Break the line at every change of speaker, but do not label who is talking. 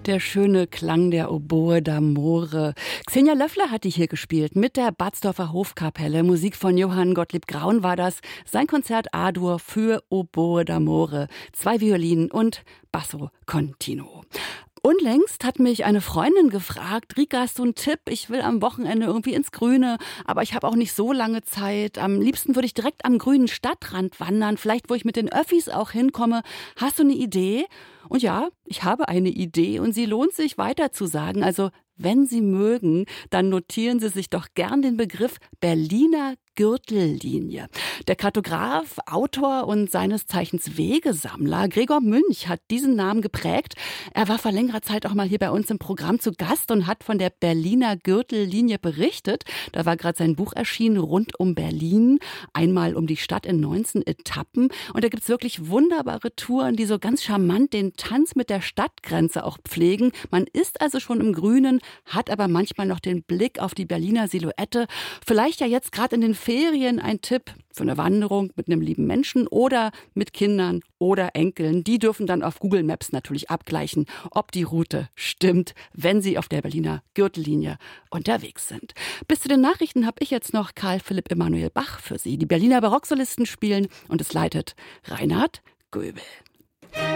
Der schöne Klang der Oboe d'Amore. Xenia Löffler hat die hier gespielt mit der Batzdorfer Hofkapelle. Musik von Johann Gottlieb Graun war das. Sein Konzert A-Dur für Oboe d'Amore. 2 Violinen und Basso Continuo. Unlängst hat mich eine Freundin gefragt, Rika, hast du einen Tipp? Ich will am Wochenende irgendwie ins Grüne, aber ich habe auch nicht so lange Zeit. Am liebsten würde ich direkt am grünen Stadtrand wandern, vielleicht wo ich mit den Öffis auch hinkomme. Hast du eine Idee? Und ja, ich habe eine Idee und sie lohnt sich weiter zu sagen. Also wenn Sie mögen, dann notieren Sie sich doch gern den Begriff Berliner Gürtellinie. Der Kartograf, Autor und seines Zeichens Wegesammler Gregor Münch hat diesen Namen geprägt. Er war vor längerer Zeit auch mal hier bei uns im Programm zu Gast und hat von der Berliner Gürtellinie berichtet. Da war gerade sein Buch erschienen, Rund um Berlin, einmal um die Stadt in 19 Etappen. Und da gibt's wirklich wunderbare Touren, die so ganz charmant den Tanz mit der Stadtgrenze auch pflegen. Man ist also schon im Grünen, hat aber manchmal noch den Blick auf die Berliner Silhouette. Vielleicht ja jetzt gerade in den Ferien ein Tipp für eine Wanderung mit einem lieben Menschen oder mit Kindern oder Enkeln. Die dürfen dann auf Google Maps natürlich abgleichen, ob die Route stimmt, wenn sie auf der Berliner Gürtellinie unterwegs sind. Bis zu den Nachrichten habe ich jetzt noch Karl Philipp Emanuel Bach für Sie. Die Berliner Barocksolisten spielen und es leitet Reinhard Göbel.